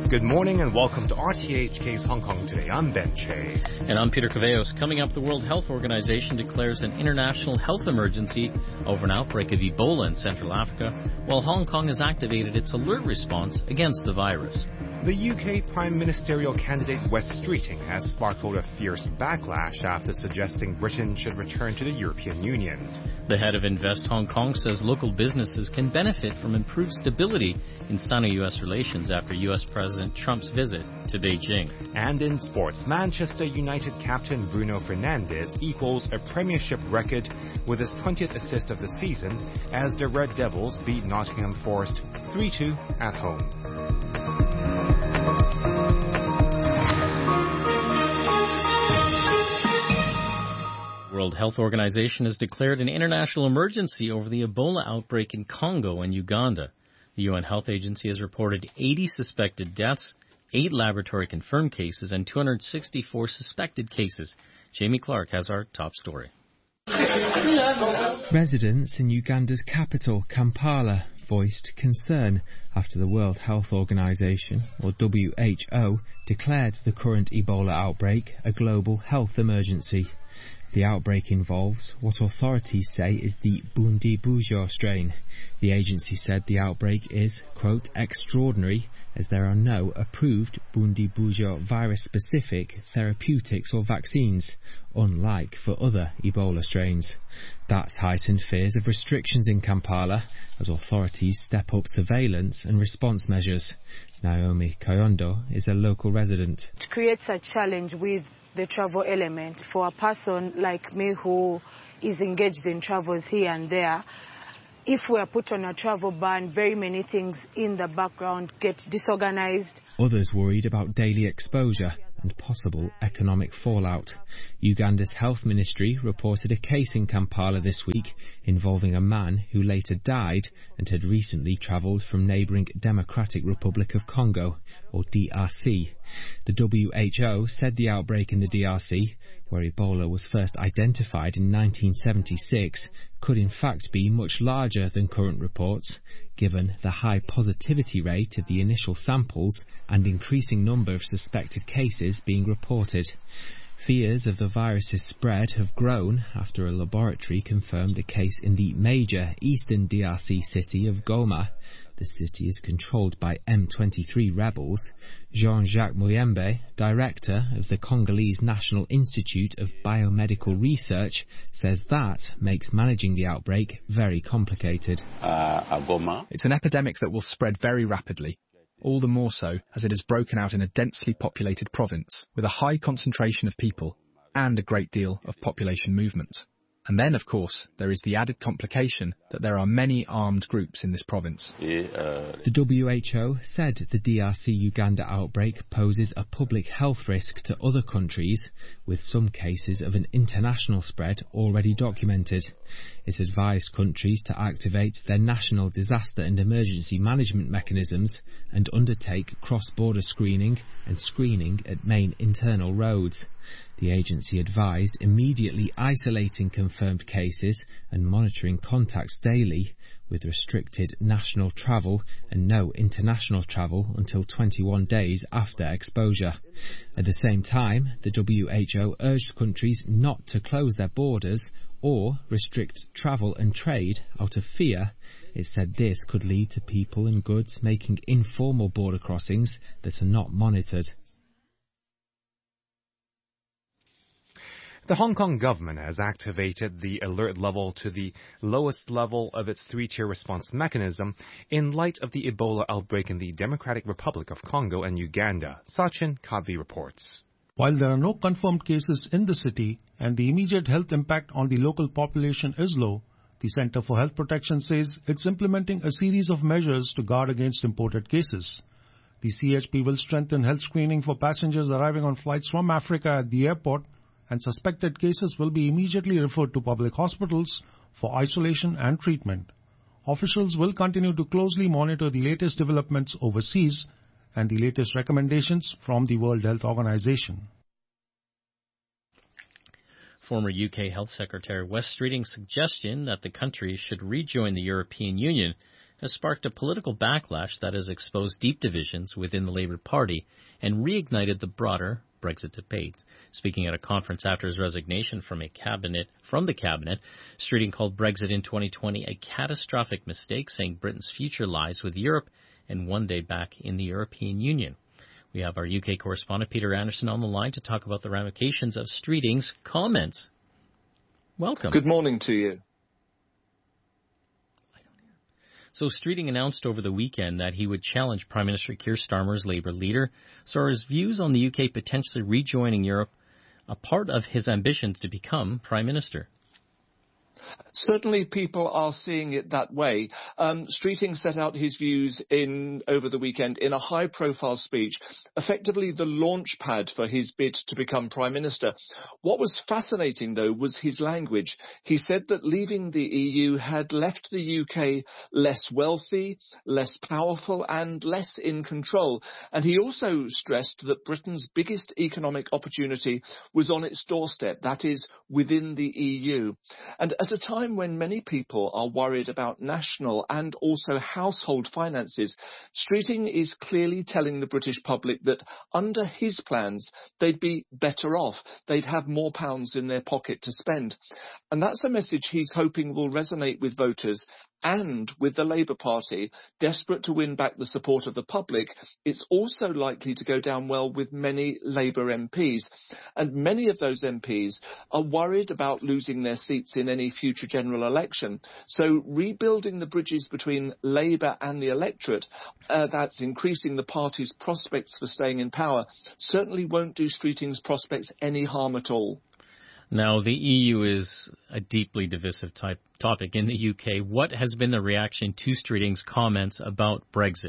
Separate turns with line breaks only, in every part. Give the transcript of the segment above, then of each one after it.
Good morning and welcome to RTHK's Hong Kong Today. I'm Ben Che.
And I'm Peter Caveos. Coming up, the World Health Organization declares an international health emergency over an outbreak of Ebola in Central Africa, while Hong Kong has activated its alert response against the virus.
The UK Prime Ministerial candidate Wes Streeting has sparkled a fierce backlash after suggesting Britain should return to the European Union.
The head of Invest Hong Kong says local businesses can benefit from improved stability in Sino-US relations after US President Trump's visit to Beijing.
And in sports, Manchester United captain Bruno Fernandes equals a Premiership record with his 20th assist of the season as the Red Devils beat Nottingham Forest 3-2 at home.
World Health Organization has declared an international emergency over the Ebola outbreak in Congo and Uganda. The UN Health Agency has reported 80 suspected deaths, 8 laboratory-confirmed cases, and 264 suspected cases. Jamie Clark has our top story.
Residents in Uganda's capital, Kampala, voiced concern after the World Health Organization, or WHO, declared the current Ebola outbreak a global health emergency. The outbreak involves what authorities say is the Bundibugyo strain. The agency said the outbreak is, quote, extraordinary as there are no approved Bundibugyo virus-specific therapeutics or vaccines, unlike for other Ebola strains. That's heightened fears of restrictions in Kampala as authorities step up surveillance and response measures. Naomi Kayondo is a local resident.
It creates a challenge with the travel element for a person like me who is engaged in travels here and there. If we are put on a travel ban, very many things in the background get disorganized.
Others worried about daily exposure and possible economic fallout. Uganda's health ministry reported a case in Kampala this week involving a man who later died and had recently travelled from neighbouring Democratic Republic of Congo, or DRC. The WHO said the outbreak in the DRC, where Ebola was first identified in 1976, could in fact be much larger than current reports, given the high positivity rate of the initial samples and increasing number of suspected cases being reported. Fears of the virus's spread have grown after a laboratory confirmed a case in the major eastern DRC city of Goma. The city is controlled by M23 rebels. Jean-Jacques Muyembe, director of the Congolese National Institute of Biomedical Research, says that makes managing the outbreak very complicated.
It's an epidemic that will spread very rapidly, all the more so as it is broken out in a densely populated province with a high concentration of people and a great deal of population movement. And then, of course, there is the added complication that there are many armed groups in this province.
The WHO said the DRC-Uganda outbreak poses a public health risk to other countries, with some cases of an international spread already documented. It advised countries to activate their national disaster and emergency management mechanisms and undertake cross-border screening and screening at main internal roads. The agency advised immediately isolating confirmed cases and monitoring contacts daily, with restricted national travel and no international travel until 21 days after exposure. At the same time, the WHO urged countries not to close their borders or restrict travel and trade out of fear. It said this could lead to people and goods making informal border crossings that are not monitored.
The Hong Kong government has activated the alert level to the lowest level of its 3-tier response mechanism in light of the Ebola outbreak in the Democratic Republic of Congo and Uganda. Sachin Kadvi reports.
While there are no confirmed cases in the city and the immediate health impact on the local population is low, the Centre for Health Protection says it's implementing a series of measures to guard against imported cases. The CHP will strengthen health screening for passengers arriving on flights from Africa at the airport, and suspected cases will be immediately referred to public hospitals for isolation and treatment. Officials will continue to closely monitor the latest developments overseas and the latest recommendations from the World Health Organization.
Former UK Health Secretary Wes Streeting's suggestion that the country should rejoin the European Union has sparked a political backlash that has exposed deep divisions within the Labour Party and reignited the broader Brexit debate. Speaking at a conference after his resignation from the cabinet, Streeting called Brexit in 2020 a catastrophic mistake, saying Britain's future lies with Europe and one day back in the European Union. We have our UK correspondent Peter Anderson on the line to talk about the ramifications of Streeting's comments. Welcome.
Good morning to you.
So Streeting announced over the weekend that he would challenge Prime Minister Keir Starmer's Labour leader. So are his views on the UK potentially rejoining Europe a part of his ambitions to become Prime Minister?
Certainly people are seeing it that way. Streeting set out his views over the weekend in a high-profile speech, effectively the launch pad for his bid to become Prime Minister. What was fascinating, though, was his language. He said that leaving the EU had left the UK less wealthy, less powerful and less in control. And he also stressed that Britain's biggest economic opportunity was on its doorstep, that is, within the EU. And at a time when many people are worried about national and also household finances, Streeting is clearly telling the British public that under his plans, they'd be better off. They'd have more pounds in their pocket to spend. And that's a message he's hoping will resonate with voters and with the Labour Party, desperate to win back the support of the public. It's also likely to go down well with many Labour MPs. And many of those MPs are worried about losing their seats in any future general election. So rebuilding the bridges between Labour and the electorate, that's increasing the party's prospects for staying in power, certainly won't do Streeting's prospects any harm at all.
Now, the EU is a deeply divisive topic in the UK. What has been the reaction to Streeting's comments about Brexit?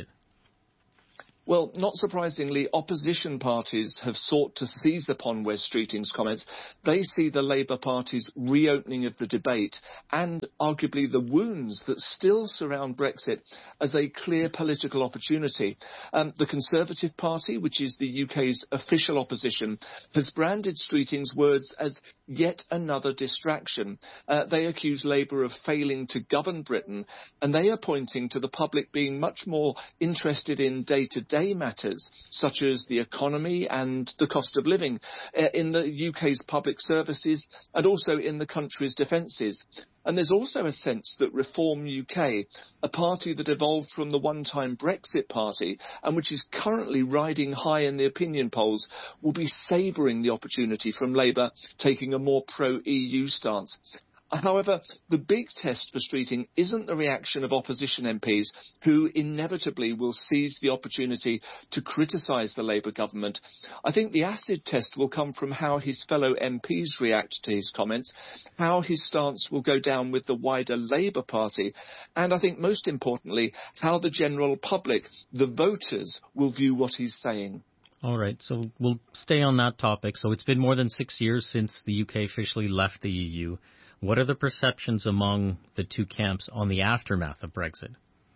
Well, not surprisingly, opposition parties have sought to seize upon Wes Streeting's comments. They see the Labour Party's reopening of the debate and arguably the wounds that still surround Brexit as a clear political opportunity. The Conservative Party, which is the UK's official opposition, has branded Streeting's words as yet another distraction. They accuse Labour of failing to govern Britain, and they are pointing to the public being much more interested in day-to-day matters, such as the economy and the cost of living, in the UK's public services and also in the country's defences. And there's also a sense that Reform UK, a party that evolved from the one-time Brexit party and which is currently riding high in the opinion polls, will be savouring the opportunity from Labour taking a more pro-EU stance. However, the big test for Streeting isn't the reaction of opposition MPs who inevitably will seize the opportunity to criticise the Labour government. I think the acid test will come from how his fellow MPs react to his comments, how his stance will go down with the wider Labour Party, and I think most importantly, how the general public, the voters, will view what he's saying.
All right, so we'll stay on that topic. So it's been more than 6 years since the UK officially left the EU. What are the perceptions among the two camps on the aftermath of Brexit?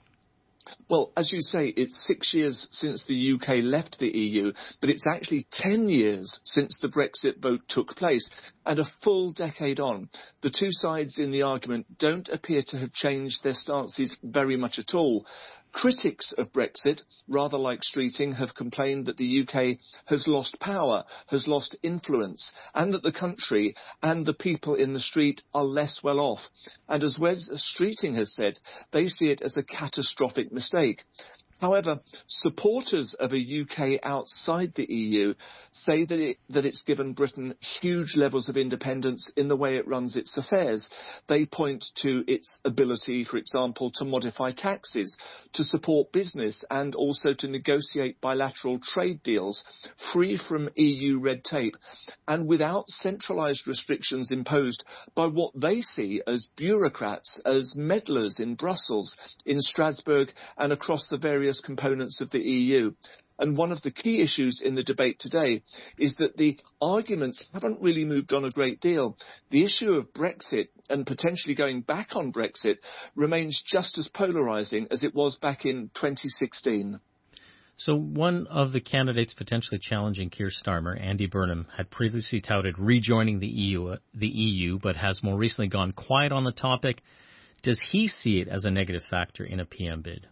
Well, as you say, it's 6 years since the UK left the EU, but it's actually 10 years since the Brexit vote took place, and a full decade on. The two sides in the argument don't appear to have changed their stances very much at all. Critics of Brexit, rather like Streeting, have complained that the UK has lost power, has lost influence, and that the country and the people in the street are less well off. And as Wes Streeting has said, they see it as a catastrophic mistake. However, supporters of a UK outside the EU say that it's given Britain huge levels of independence in the way it runs its affairs. They point to its ability, for example, to modify taxes, to support business and also to negotiate bilateral trade deals free from EU red tape and without centralised restrictions imposed by what they see as bureaucrats, as meddlers in Brussels, in Strasbourg and across the various components of the EU. And one of the key issues in the debate today is that the arguments haven't really moved on a great deal. The issue of Brexit and potentially going back on Brexit remains just as polarising as it was back in 2016.
So one of the candidates potentially challenging Keir Starmer, Andy Burnham, had previously touted rejoining the EU, but has more recently gone quiet on the topic. Does he see it as a negative factor in a PM bid?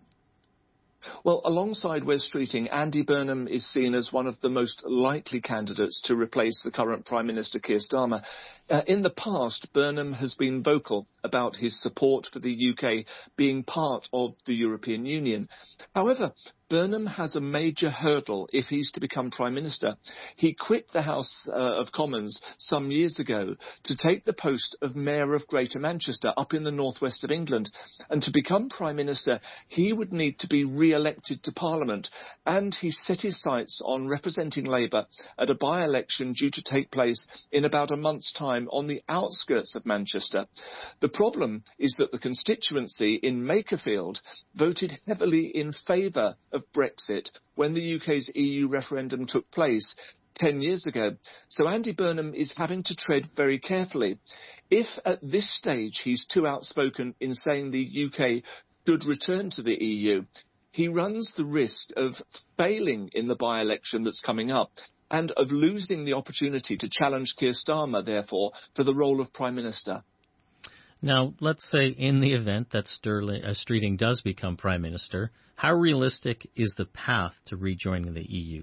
Well, alongside Wes Streeting, Andy Burnham is seen as one of the most likely candidates to replace the current Prime Minister Keir Starmer. In the past, Burnham has been vocal about his support for the UK being part of the European Union. However, Burnham has a major hurdle if he's to become Prime Minister. He quit the House of Commons some years ago to take the post of Mayor of Greater Manchester up in the northwest of England. And to become Prime Minister, he would need to be re-elected to Parliament. And he set his sights on representing Labour at a by-election due to take place in about a month's time on the outskirts of Manchester. The problem is that the constituency in Makerfield voted heavily in favour of Brexit when the UK's EU referendum took place 10 years ago. So Andy Burnham is having to tread very carefully. If at this stage he's too outspoken in saying the UK should return to the EU, he runs the risk of failing in the by-election that's coming up and of losing the opportunity to challenge Keir Starmer, therefore, for the role of Prime Minister.
Now, let's say in the event that Streeting does become Prime Minister, how realistic is the path to rejoining the EU?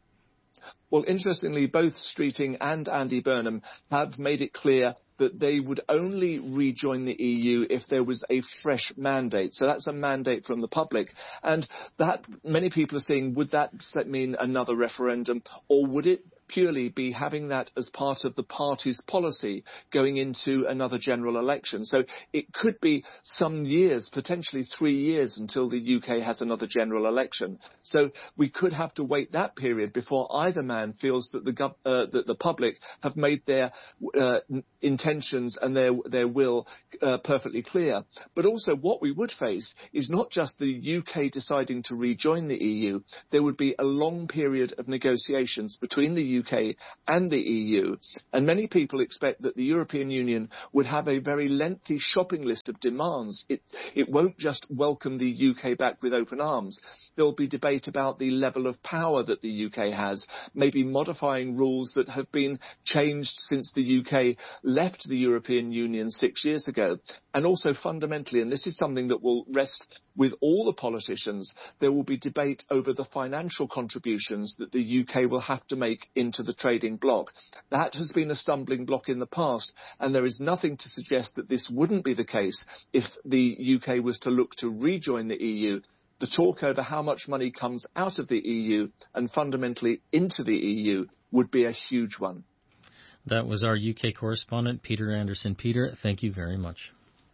Well, interestingly, both Streeting and Andy Burnham have made it clear that they would only rejoin the EU if there was a fresh mandate. So that's a mandate from the public. And that many people are saying, would that mean another referendum, or would it purely be having that as part of the party's policy going into another general election? So it could be some years, potentially 3 years, until the UK has another general election. So we could have to wait that period before either man feels that the public have made their intentions and their will perfectly clear. But also what we would face is not just the UK deciding to rejoin the EU. There would be a long period of negotiations between the UK and the EU, and many people expect that the European Union would have a very lengthy shopping list of demands. It won't just welcome the UK back with open arms. There'll be debate about the level of power that the UK has, maybe modifying rules that have been changed since the UK left the European Union 6 years ago. And also fundamentally, and this is something that will rest with all the politicians, there will be debate over the financial contributions that the UK will have to make into the trading bloc. That has been a stumbling block in the past, and there is nothing to suggest that this wouldn't be the case if the UK was to look to rejoin the EU. The talk over how much money comes out of the EU and fundamentally into the EU would be a huge one.
That was our UK correspondent, Peter Anderson. Peter, thank you very much.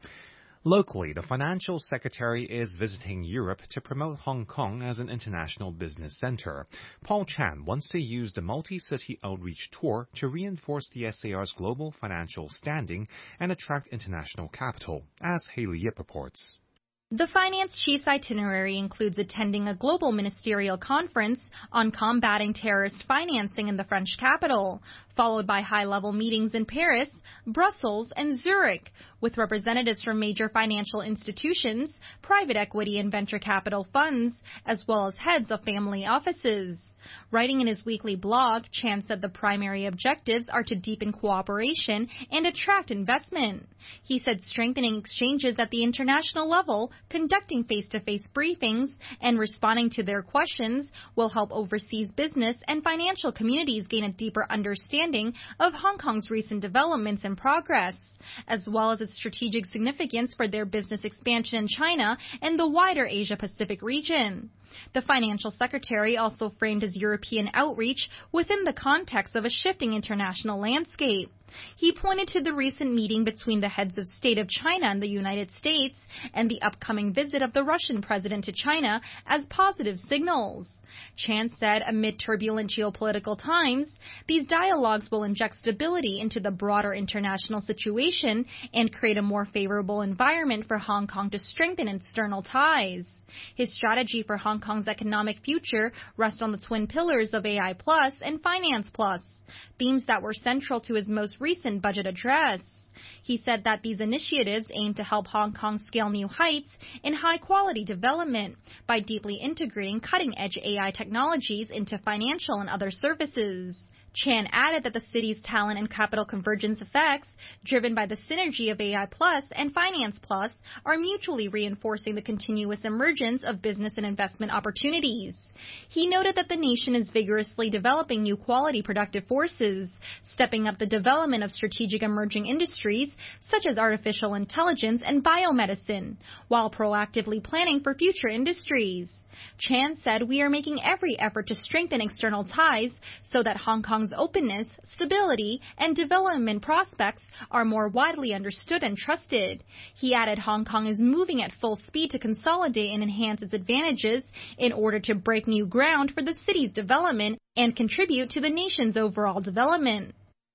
Locally, the financial secretary is visiting Europe to promote Hong Kong as an international business center. Paul Chan wants to use the multi-city outreach tour to reinforce the SAR's global financial standing and attract international capital, as Haley Yip reports.
The finance chief's itinerary includes attending a global ministerial conference on combating terrorist financing in the French capital, followed by high-level meetings in Paris, Brussels, and Zurich, with representatives from major financial institutions, private equity and venture capital funds, as well as heads of family offices. Writing in his weekly blog, Chan said the primary objectives are to deepen cooperation and attract investment. He said strengthening exchanges at the international level, conducting face-to-face briefings, and responding to their questions will help overseas business and financial communities gain a deeper understanding of Hong Kong's recent developments and progress, as well as its strategic significance for their business expansion in China and the wider Asia-Pacific region. The financial secretary also framed his European outreach within the context of a shifting international landscape. He pointed to the recent meeting between the heads of state of China and the United States and the upcoming visit of the Russian president to China as positive signals. Chan said amid turbulent geopolitical times, these dialogues will inject stability into the broader international situation and create a more favorable environment for Hong Kong to strengthen external ties. His strategy for Hong Kong's economic future rests on the twin pillars of AI Plus and Finance Plus, themes that were central to his most recent budget address. He said that these initiatives aim to help Hong Kong scale new heights in high-quality development by deeply integrating cutting-edge AI technologies into financial and other services. Chan added that the city's talent and capital convergence effects, driven by the synergy of AI Plus and Finance Plus, are mutually reinforcing the continuous emergence of business and investment opportunities. He noted that the nation is vigorously developing new quality productive forces, stepping up the development of strategic emerging industries such as artificial intelligence and biomedicine, while proactively planning for future industries. Chan said, "We are making every effort to strengthen external ties so that Hong Kong's openness, stability, and development prospects are more widely understood and trusted." He added Hong Kong is moving at full speed to consolidate and enhance its advantages in order to break new ground for the city's development and contribute to the nation's overall development.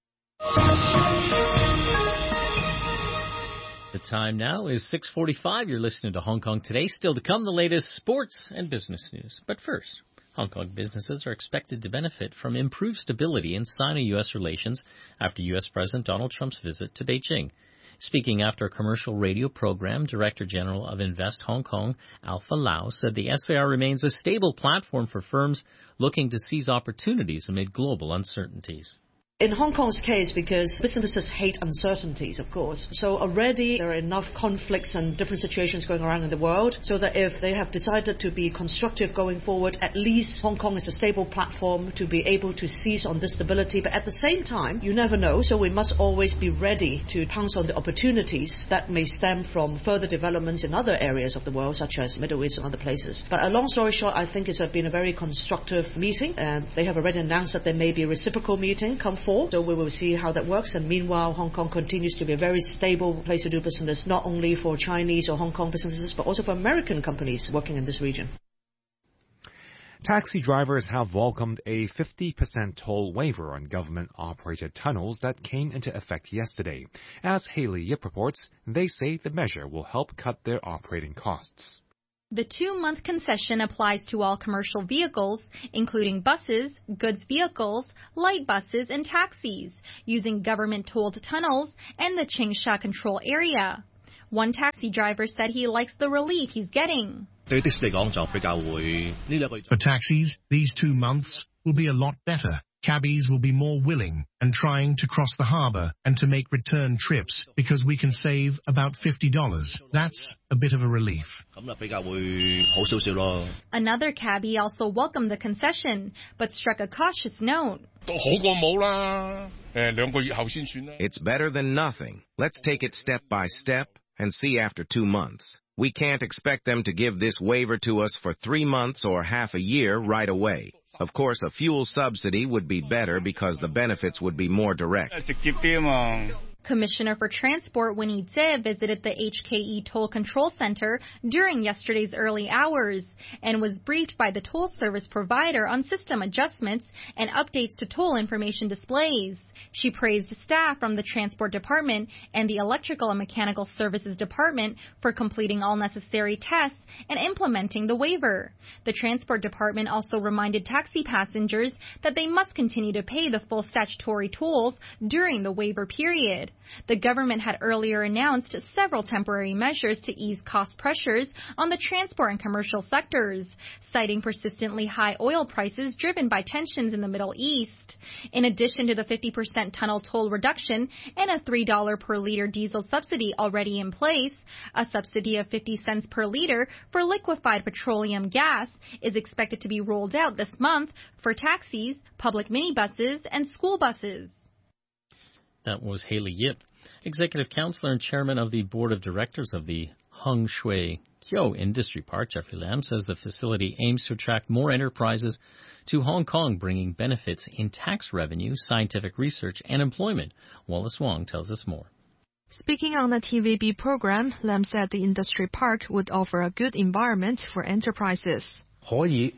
The time now is 6:45. You're listening to Hong Kong Today. Still to come, the latest sports and business news. But first, Hong Kong businesses are expected to benefit from improved stability in Sino-U.S. relations after U.S. President Donald Trump's visit to Beijing. Speaking after a commercial radio program, Director General of Invest Hong Kong, Alpha Lau, said the SAR remains a stable platform for firms looking to seize opportunities amid global uncertainties.
In Hong Kong's case, because businesses hate uncertainties, of course, so already there are enough conflicts and different situations going around in the world, so that if they have decided to be constructive going forward, at least Hong Kong is a stable platform to be able to seize on this stability. But at the same time, you never know, so we must always be ready to pounce on the opportunities that may stem from further developments in other areas of the world, such as Middle East and other places. But a long story short, I think it's been a very constructive meeting, and they have already announced that there may be a reciprocal meeting come forward. So we will see how that works. And meanwhile, Hong Kong continues to be a very stable place to do business, not only for Chinese or Hong Kong businesses, but also for American companies working in this region.
Taxi drivers have welcomed a 50% toll waiver on government-operated tunnels that came into effect yesterday. As Haley Yip reports, they say the measure will help cut their operating costs.
The 2-month concession applies to all commercial vehicles, including buses, goods vehicles, light buses, and taxis, using government-tolled tunnels and the Changsha control area. One taxi driver said he likes the relief he's getting.
For taxis, these 2 months will be a lot better. Cabbies will be more willing and trying to cross the harbour and to make return trips because we can save about $50. That's a bit of a relief.
Another cabbie also welcomed the concession, but struck a cautious note.
It's better than nothing. Let's take it step by step and see after 2 months. We can't expect them to give this waiver to us for 3 months or half a year right away. Of course, a fuel subsidy would be better because the benefits would be more direct.
Commissioner for Transport Winnie Tse visited the HKE Toll Control Center during yesterday's early hours and was briefed by the toll service provider on system adjustments and updates to toll information displays. She praised staff from the Transport Department and the Electrical and Mechanical Services Department for completing all necessary tests and implementing the waiver. The Transport Department also reminded taxi passengers that they must continue to pay the full statutory tolls during the waiver period. The government had earlier announced several temporary measures to ease cost pressures on the transport and commercial sectors, citing persistently high oil prices driven by tensions in the Middle East. In addition to the 50% tunnel toll reduction and a $3 per liter diesel subsidy already in place, a subsidy of 50 cents per liter for liquefied petroleum gas is expected to be rolled out this month for taxis, public minibuses, and school buses.
That was Haley Yip, Executive Councillor and Chairman of the Board of Directors of the Hung Shui Kyo Industry Park. Jeffrey Lam says the facility aims to attract more enterprises to Hong Kong, bringing benefits in tax revenue, scientific research, and employment. Wallace Wong tells us more.
Speaking on the TVB program, Lam said the industry park would offer a good environment for enterprises.
We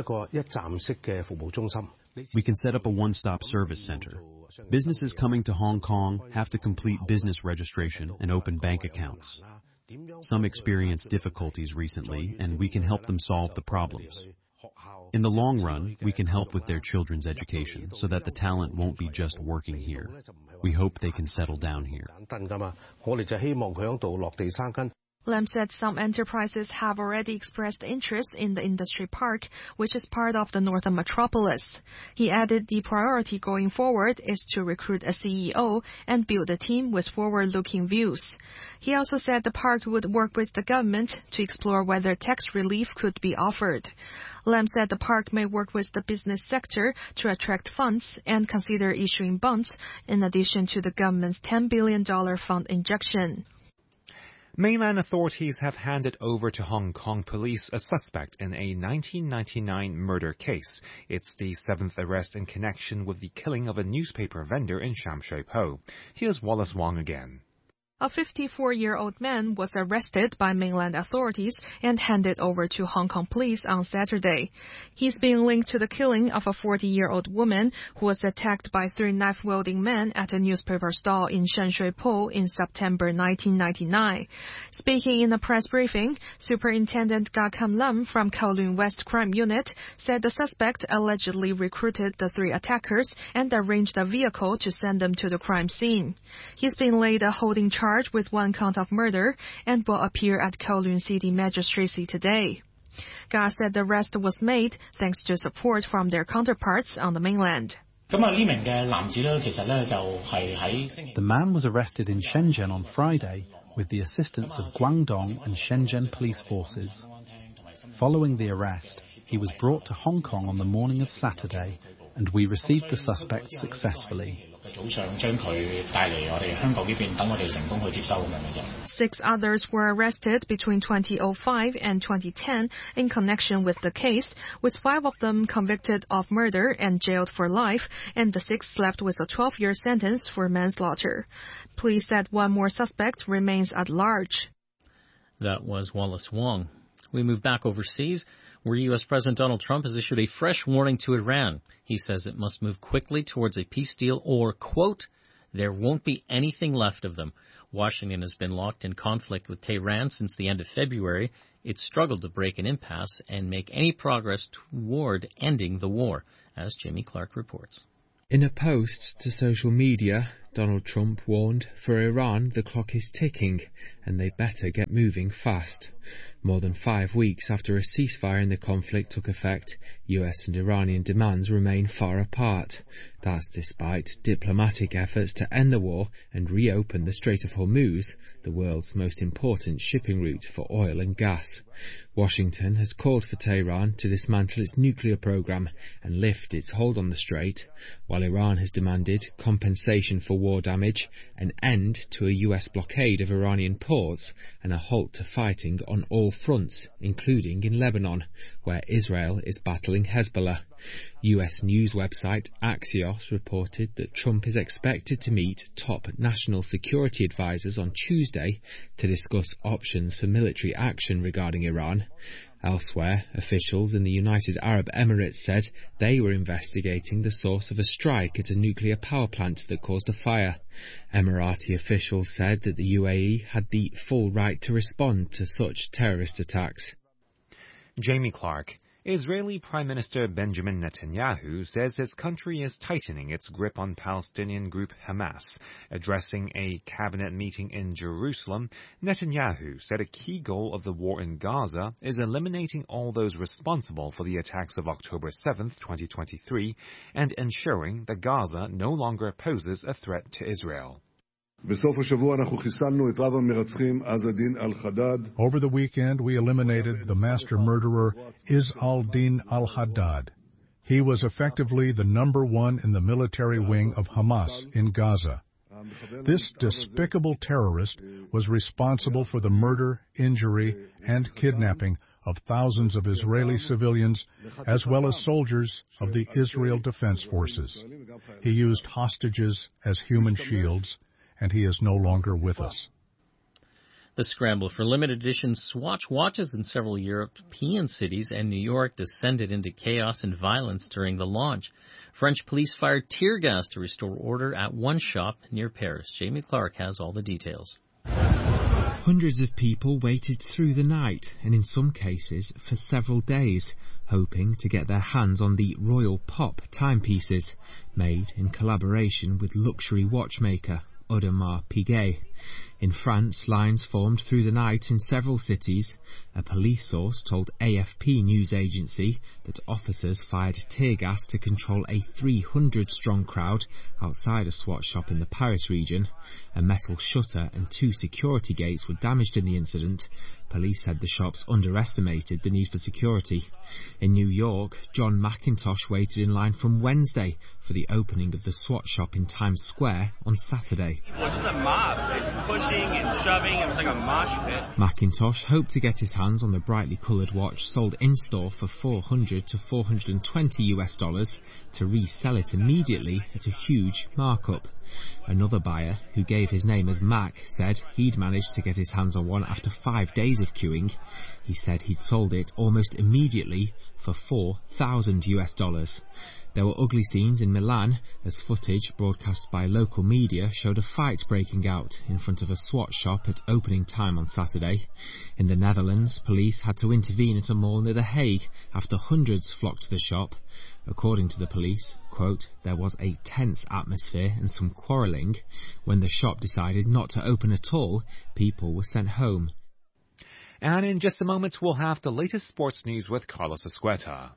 can set up a one-stop service center. Businesses coming to Hong Kong have to complete business registration and open bank accounts. Some experience difficulties recently, and we can help them solve the problems. In the long run, we can help with their children's education so that the talent won't be just working here. We hope they can settle down here.
Lam said some enterprises have already expressed interest in the industry park, which is part of the northern metropolis. He added the priority going forward is to recruit a CEO and build a team with forward-looking views. He also said the park would work with the government to explore whether tax relief could be offered. Lam said the park may work with the business sector to attract funds and consider issuing bonds in addition to the government's $10 billion fund injection.
Mainland authorities have handed over to Hong Kong police a suspect in a 1999 murder case. It's the 7th arrest in connection with the killing of a newspaper vendor in Sham Shui Po. Here's Wallace Wong again.
A 54-year-old man was arrested by mainland authorities and handed over to Hong Kong police on Saturday. He's being linked to the killing of a 40-year-old woman who was attacked by 3 knife-wielding men at a newspaper stall in Sham Shui Po in September 1999. Speaking in a press briefing, Superintendent Ga Kam Lam from Kowloon West Crime Unit said the suspect allegedly recruited the 3 attackers and arranged a vehicle to send them to the crime scene. He's been laid a holding charge with 1 count of murder and will appear at Kowloon City Magistracy today. Ga said the arrest was made thanks to support from their counterparts on the mainland.
The man was arrested in Shenzhen on Friday with the assistance of Guangdong and Shenzhen police forces. Following the arrest, he was brought to Hong Kong on the morning of Saturday, and we received the suspect successfully.
6 others were arrested between 2005 and 2010 in connection with the case, with 5 of them convicted of murder and jailed for life, and the 6th left with a 12-year sentence for manslaughter. Police said 1 more suspect remains at large.
That was Wallace Wong. We move back overseas, where U.S. President Donald Trump has issued a fresh warning to Iran. He says it must move quickly towards a peace deal or, quote, there won't be anything left of them. Washington has been locked in conflict with Tehran since the end of February. It struggled to break an impasse and make any progress toward ending the war, as Jamie Clark reports.
In a post to social media, Donald Trump warned, for Iran, the clock is ticking, and they better get moving fast. More than 5 weeks after a ceasefire in the conflict took effect, US and Iranian demands remain far apart. That's despite diplomatic efforts to end the war and reopen the Strait of Hormuz, the world's most important shipping route for oil and gas. Washington has called for Tehran to dismantle its nuclear program and lift its hold on the strait, while Iran has demanded compensation for war damage, an end to a US blockade of Iranian ports, and a halt to fighting on all fronts, including in Lebanon, where Israel is battling Hezbollah. US news website Axios reported that Trump is expected to meet top national security advisors on Tuesday to discuss options for military action regarding Iran. Elsewhere, officials in the United Arab Emirates said they were investigating the source of a strike at a nuclear power plant that caused a fire. Emirati officials said that the UAE had the full right to respond to such terrorist attacks.
Jamie Clark. Israeli Prime Minister Benjamin Netanyahu says his country is tightening its grip on Palestinian group Hamas. Addressing a cabinet meeting in Jerusalem, Netanyahu said a key goal of the war in Gaza is eliminating all those responsible for the attacks of October 7, 2023, and ensuring that Gaza no longer poses a threat to Israel.
Over the weekend, we eliminated the master murderer Izz al-Din al-Haddad. He was effectively the number 1 in the military wing of Hamas in Gaza. This despicable terrorist was responsible for the murder, injury, and kidnapping of thousands of Israeli civilians, as well as soldiers of the Israel Defense Forces. He used hostages as human shields, and he is no longer with us.
The scramble for limited edition Swatch watches in several European cities and New York descended into chaos and violence during the launch. French police fired tear gas to restore order at one shop near Paris. Jamie Clark has all the details.
Hundreds of people waited through the night, and in some cases for several days, hoping to get their hands on the Royal Pop timepieces, made in collaboration with luxury watchmaker Audemars Piguet. In France, lines formed through the night in several cities. A police source told AFP news agency that officers fired tear gas to control a 300-strong crowd outside a SWAT shop in the Paris region. A metal shutter and 2 security gates were damaged in the incident. Police said the shops underestimated the need for security. In New York, John McIntosh waited in line from Wednesday for the opening of the SWAT shop in Times Square on Saturday.
It was just a mob. It's pushing and shoving. It was like a mosh pit.
McIntosh hoped to get his hands on the brightly coloured watch sold in-store for $400 to $420 to resell it immediately at a huge markup. Another buyer, who gave his name as Mac, said he'd managed to get his hands on one after 5 days of queuing. He said he'd sold it almost immediately for $4,000. There were ugly scenes in Milan as footage broadcast by local media showed a fight breaking out in front of a SWAT shop at opening time on Saturday. In the Netherlands, police had to intervene at a mall near The Hague after hundreds flocked to the shop. According to the police, quote, there was a tense atmosphere and some quarrelling. When the shop decided not to open at all, people were sent home.
And in just a moment, we'll have the latest sports news with Carlos Escueta.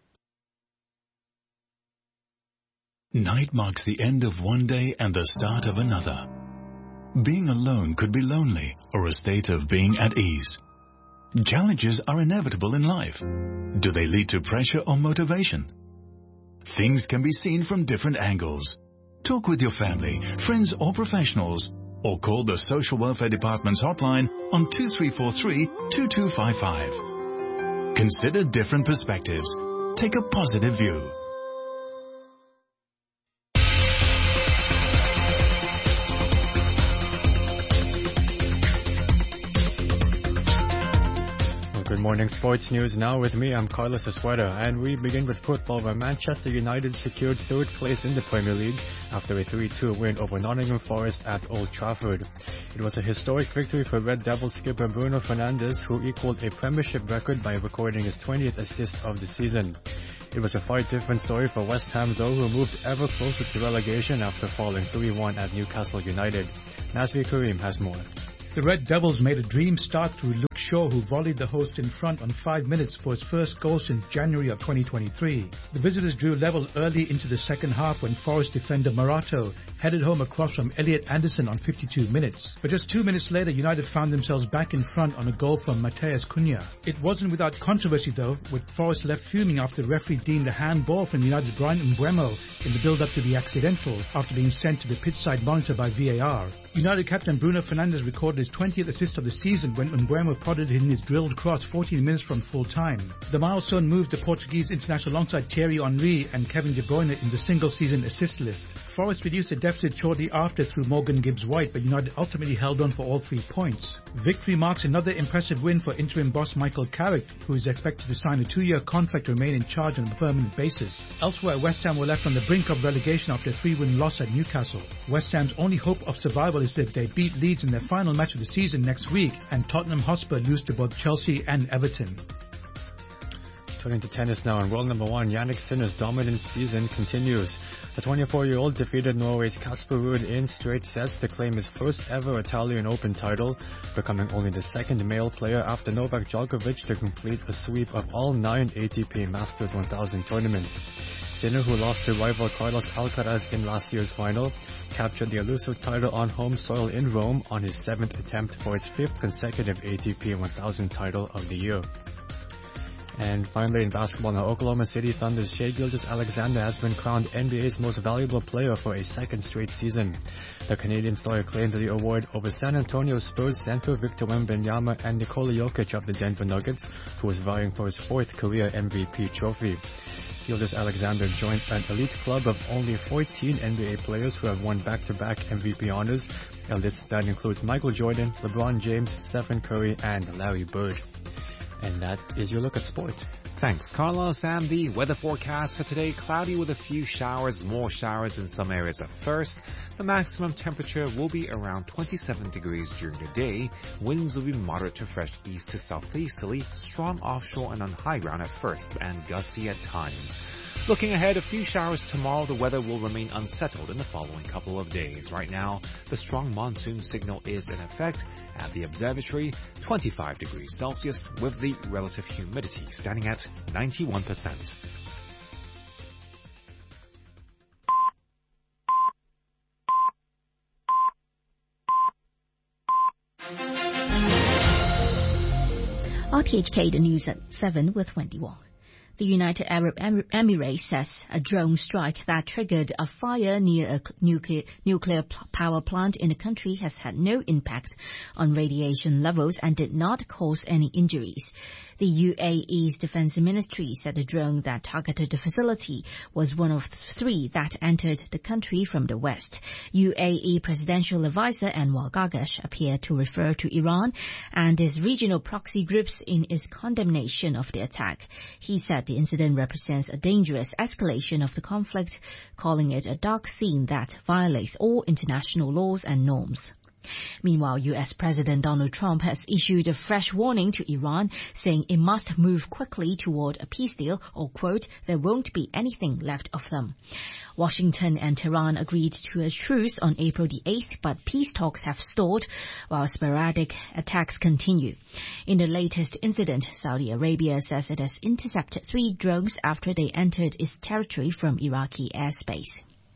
Night marks the end of one day and the start of another. Being alone could be lonely or a state of being at ease. Challenges are inevitable in life. Do they lead to pressure or motivation? Things can be seen from different angles. Talk with your family, friends or professionals, or call the Social Welfare Department's hotline on 2343-2255. Consider different perspectives. Take a positive view.
Good morning, sports news now with me. I'm Carlos Escueta, and we begin with football where Manchester United secured 3rd place in the Premier League after a 3-2 win over Nottingham Forest at Old Trafford. It was a historic victory for Red Devils skipper Bruno Fernandes, who equaled a Premiership record by recording his 20th assist of the season. It was a far different story for West Ham though, who moved ever closer to relegation after falling 3-1 at Newcastle United. Nazmi Karim has more.
The Red Devils made a dream start through Luke Shaw, who volleyed the host in front on 5 minutes for his first goal since January of 2023. The visitors drew level early into the second half when Forest defender Marato headed home across from Elliot Anderson on 52 minutes. But just 2 minutes later, United found themselves back in front on a goal from Mateus Cunha. It wasn't without controversy though, with Forest left fuming after the referee deemed a handball from United's Brian Mbeumo in the build-up to the accidental after being sent to the pitchside monitor by VAR. United captain Bruno Fernandes recorded his 20th assist of the season when Mbeumo prodded in his drilled cross 14 minutes from full time. The milestone moved the Portuguese international alongside Thierry Henry and Kevin De Bruyne in the single-season assist list. Forest reduced the deficit shortly after through Morgan Gibbs-White, but United ultimately held on for all 3 points. Victory marks another impressive win for interim boss Michael Carrick, who is expected to sign a 2-year contract to remain in charge on a permanent basis. Elsewhere, West Ham were left on the brink of relegation after a 3-win loss at Newcastle. West Ham's only hope of survival is if they beat Leeds in their final match of the season next week and Tottenham Hotspur lose to both Chelsea and Everton.
Turning to tennis now, and world number 1 Jannik Sinner's dominant season continues. The 24-year-old defeated Norway's Casper Ruud in straight sets to claim his first ever Italian Open title, becoming only the second male player after Novak Djokovic to complete a sweep of all 9 ATP Masters 1000 tournaments. Sinner, who lost to rival Carlos Alcaraz in last year's final, captured the elusive title on home soil in Rome on his 7th attempt for his 5th consecutive ATP 1000 title of the year. And finally in basketball now, Oklahoma City Thunder's Shai Gilgeous-Alexander has been crowned NBA's most valuable player for a second straight season. The Canadian star claimed the award over San Antonio Spurs center Victor Wembanyama and Nikola Jokic of the Denver Nuggets, who was vying for his 4th career MVP trophy. Gilgeous-Alexander joins an elite club of only 14 NBA players who have won back-to-back MVP honors, a list that includes Michael Jordan, LeBron James, Stephen Curry, and Larry Bird. And that is your look at sport.
Thanks, Carlos. And the weather forecast for today, cloudy with a few showers, more showers in some areas at first. The maximum temperature will be around 27 degrees during the day. Winds will be moderate to fresh east to southeasterly, strong offshore and on high ground at first, and gusty at times. Looking ahead, a few showers tomorrow. The weather will remain unsettled in the following couple of days. Right now, the strong monsoon signal is in effect at the observatory, 25 degrees Celsius, with the relative humidity standing at 91%.
RTHK, the news at 7 with Wendy Wong. The United Arab Emirates says a drone strike that triggered a fire near a nuclear power plant in the country has had no impact on radiation levels and did not cause any injuries. The UAE's defense ministry said the drone that targeted the facility was one of 3 that entered the country from the west. UAE presidential advisor Anwar Gargash appeared to refer to Iran and its regional proxy groups in its condemnation of the attack. He said the incident represents a dangerous escalation of the conflict, calling it a dark theme that violates all international laws and norms. Meanwhile, U.S. President Donald Trump has issued a fresh warning to Iran, saying it must move quickly toward a peace deal or, quote, there won't be anything left of them. Washington and Tehran agreed to a truce on April the 8th, but peace talks have stalled while sporadic attacks continue. In the latest incident, Saudi Arabia says it has intercepted 3 drones after they entered its territory from Iraqi airspace.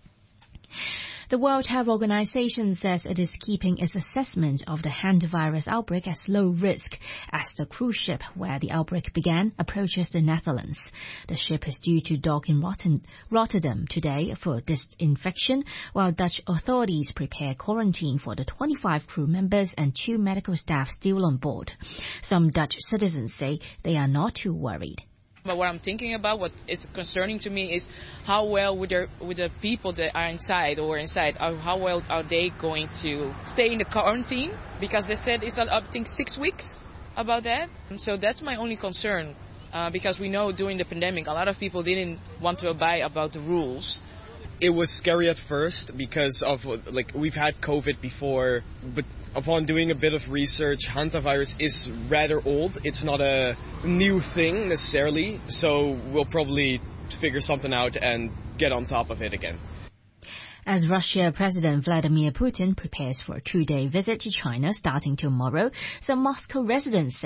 The World Health Organization says it is keeping its assessment of the hantavirus outbreak as low risk as the cruise ship where the outbreak began approaches the Netherlands. The ship is due to dock in Rotterdam today for disinfection, while Dutch authorities prepare quarantine for the 25 crew members and 2 medical staff still on board. Some Dutch citizens say they are not too worried.
But what I'm thinking about, what is concerning to me, is how well with the people that are inside, how well are they going to stay in the quarantine? Because they said it's, I think, 6 weeks about that. So that's my only concern, because we know during the pandemic, a lot of people didn't want to abide about the rules.
It was scary at first because of, we've had COVID before, but upon doing a bit of research, hantavirus is rather old. It's not a new thing necessarily, so we'll probably figure something out and get on top of it again.
As Russia President Vladimir Putin prepares for a 2-day visit to China starting tomorrow, some Moscow residents say